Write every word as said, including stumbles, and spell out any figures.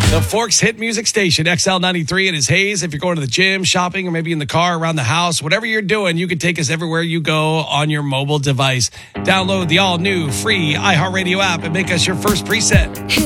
The Forks Hit Music Station, X L ninety-three. It is Hayes. If you're going to the gym, shopping, or maybe in the car, around the house, whatever you're doing, you can take us everywhere you go on your mobile device. Download the all-new free iHeartRadio app and make us your first preset.